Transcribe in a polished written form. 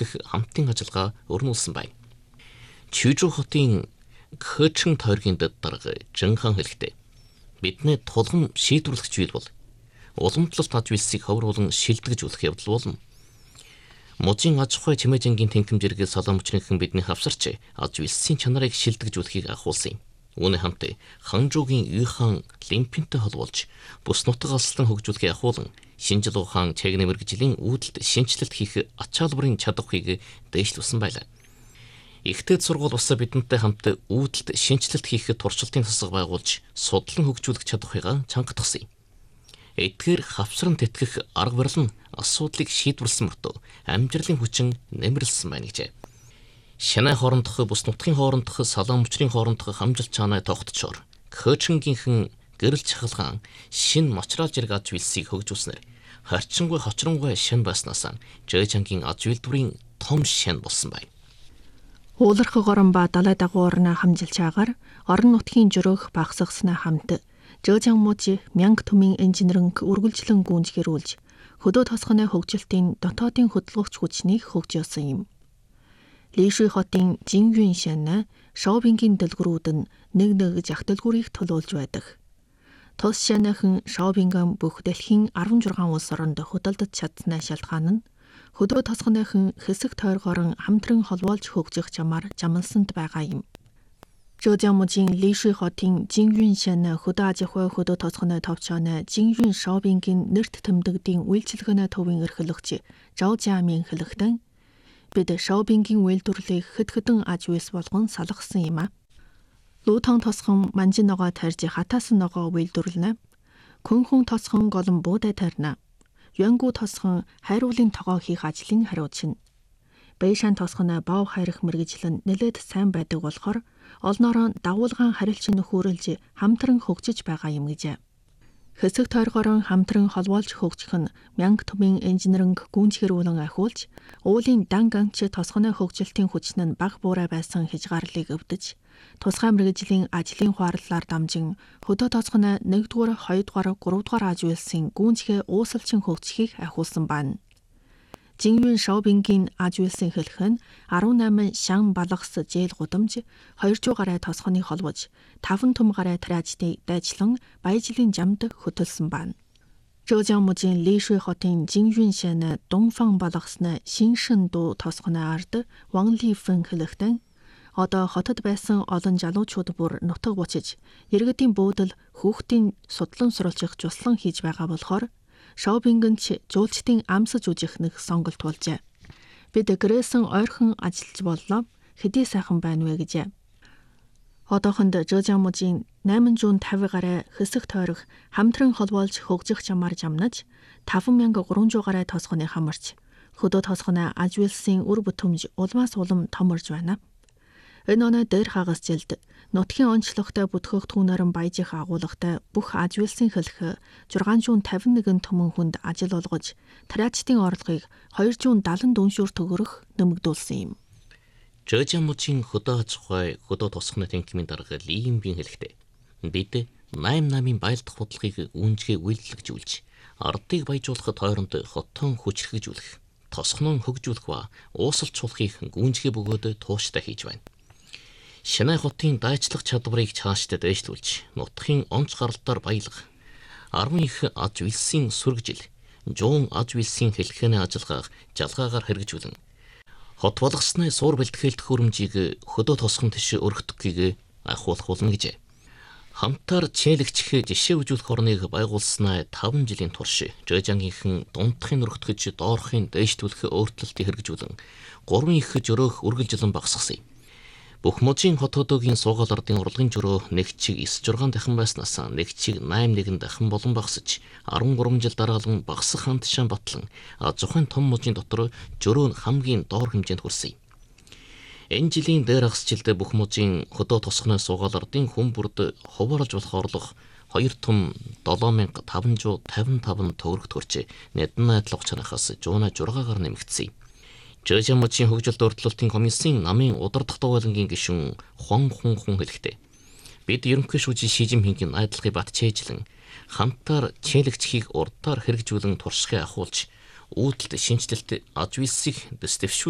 тэтгэх хамтын ажиллагаа өрнүүлсэн байна. Чижүү хотын Кхечэн тойргийн дэд дарга Жинхан хэлэхдээ бидний тулгам шийдвэрлэх зүйл бол уламжлалт аж үйлсийг ховруулан шилдэгжүүлэх явдал болно. Мужийн аж ахуй чимээжингийн тэнхимжиргэл салаа мөчрийнхэн бидний хавсарч аж үйлсийн чанарыг шилдэгжүүлэхийг ахуулсан юм. Үүний хамт Ханчжуугийн Юхан Лимпинтэй холбуулж бүс нутаг алслан хөгжүүлэхийг ахуулан Шинжил ухаан чегний мэргэжлийн үүдэлд шинжилэлт хийх ачаалбарын чадварыг дээшлүүлсэн байлаа. Ихтэй сургууль бусаа бидэнтэй хамт үүдэлд шинжилэлт хийх туршилтын засаг байгуулж судлан хөгжүүлэх чадварыг чангатгасан юм. Эдгээр хавсран тэтгэх арга барил нь асуудлыг шийдвэрлсэн мөртөө амжилтын хүчин нэмэрлсэн байна гэжээ. Шанай хоорондох бүс нутгийн хоорондох салаа мөчрийн хоорондох хамжилт чанаа тогтчоор Кхечэнгийнхэн гэрэл чахалгаан шин материал зэрэг аж үйлсийг хөгжүүлснээр харьцангуй хоцронгуй шин байснаас Жэжангийн аж үйлдвэрийн том шин болсон байна. Ууларх горон ба далай дагуурна хамжилж агаар орон нутгийн жөрөөх багсгаснаа хамт Жэжан мужи мянга түмэн инженеринг үргэлжлэн гүйцгэрүүлж хөдөө тосгоны хөгжилтийн дотоодын хөдөлгөгч хүчнийг хөгжүүлсэн юм. Лишүй хотын Жингюн шанаа шоупингийн дэлгэрүүд нь нэг жах дэлгүүрийг төлөөлж байдаг. Тус шанаахан шоупинган бүх дэлхийн 16 улс оронд хөдөлдөж чадсанаа шалтгаан нь хөдөө тосгоныхон хэсэг тойргоор хамтран холбоолж хөгжих чамаар жамалсанд байгаа юм. Жэжан мужийн Лишүй хотын Жингюн шанаа хөдөө аж ахуй хөдөө тосгоны товчооны Жингюн шоупингийн нэрт тэмдэгдийн үйлчилгээний төвийн эрхлэгч Жао Жиамин хэлэхдээ бид шоупингийн үйлдвэрлэлийг хэд хэдэн аж үйлс болгон салгасан юм а. Лутон тосгон манжин ногоо тарьж хатаасан ногоо үйлдвэрлэнэ. Күнхэн тосгон голон буудай тарьна. Юангу тосгон хайруулын тогоо хийх ажлын хариуцна. Бэйшан тосгоны бав хайрах мэргэжил нь нэлээд сайн байдаг болохоор олноороо дагуулгаан харилцан нөхөөрөлж хамтран хөгжиж байгаа юм гэж. Хэсэг тойргоор хамтран холбоолж хөгжих нь мянга түмэн инженеринг гүйцгэрүүлэн ахиулж уулын дан ганч тосгоны хөгжилтийн хүчин нь бага буурай байсан хязгаарлыг өвдөж тусгай мэргэжлийн ажлын хуарлаар дамжин хөдөө тосгоны 1-р, 2-р, 3-р аж үйлсийн гүйцгээ уусалчин хөгжихийг ахиулсан байна. Жингюн шоупингийн аж үйлсийн хэлэх нь 18 шан балгас жээл гудамж 200 гаруй тосгоны холбож 5 түм гаруй тариачдыг дайчлан баяжлын жамд хөтөлсөн байна. Жэжан мужийн Лишүй хотын Жингюн шанаа Дунфан балгасны Шиншин дуу тосгоны ард Ван Лифэн хэлэхдээ одоо хотод байсан олон залуучууд бүр нутаг бучиж иргэдийн буудал хүүхдийн судлан суралцах жуслан хийж байгаа болохоор шоупингч жуулчдын амсаж үжих нэг сонголт болжээ. Бид гэрээсэн ойрхон ажиллаж боллоо. Хэдий сайхан байна вэ гэж. Одоохонд Жэжан мужийн 850 гаруй хэсэг тойрог хамтран холбоолж хөгжих чамаар жамнаж 5300 гаруй тосгоны хамарч хөдөө тосгоны аж үйлсийн үр бүтэмж улмаас улам томорж байна. Энэ оноо дээр хагас жилд нутгийн онцлогтой бүтгэх түүнэрэн баяжих агуулгатай бүх аж үйлсийн хэлэх 651 түмэн хүнд ажил олгож тариачдын орлогыг 270 дүншүүр төгрөх нэмэгдүүлсэн юм. Жэжан мужийн хөдөө аж ахуй хөдөө тосгоны тэнхимийн дарга Ли Юмбин хэлэхдээ бид 88-ын байлдах бодлогыг үүнжгээ үйлчлэгжүүлж ардыг баяжуулахад хооронд хотон хүчрхэгжүүлэх, тосгоноо хөгжүүлэх ба уусалцуулахыг гүйнжгээ бөгөөд тууштай хийж байна. Шанай хотын дайчлах чадварыг цаашдаа дээшлүүлж, нутгийн онц гаралтаар баялах, 10 их аж үйлсийн сүргэжил, 100 аж үйлсийн хэлхээний ажиллагааг жалгаагаар хэрэгжүүлэн, хот болгосны суур бэлтгэлт хөрөмжийг хөдөө тосгон тийш өргөдөхийг ахиулах болно гэжээ. Хамтаар чийлэгчх жишээ үзүүлэх орныг байгуулснаа 5 жилийн турш Жэжангийнхэн дундахын өргөтгөж доорхын дээшлүүлэх өөрчлөлтийг хэрэгжүүлэн 3 их жөрөөх үргэлжлэн багасгасан юм. Бүх мужийн хотуудын суугаал ардын урлагийн жөрөө нэг чиг 9-6 дахин байснаас нэг чиг 8-1 дахин болон багасж 13 жил дараалан багасах хандшаан батлан зохин том мужийн дотор жөрөө нь хамгийн доор хэмжээнд хүрсэн юм. Энэ жилийн дээр хагас жилдээ бүх мужийн хөдөө тосгоны суугаал ардын хүн бүрд хуваарлж болох орлого 2 том 7555 төгрөг төрж нэдэн найдлага чанахаас 106-аар нэмэгдсэн юм. Жэжан мужийн хөгжилт урьдчилалтын комиссийн намын удирдах дугуйлангийн гишүүн Хуан Хун хэлэхдээ бид ерөнхий шүүжийн Шижинпингийн найдлагыг батчээжлэн хамтаар чийлэгчхийг урдаар хэрэгжүүлэн туршлагыг ахуулж үүдэлт шинжилэлт аж үйлсийг дэвшүүлж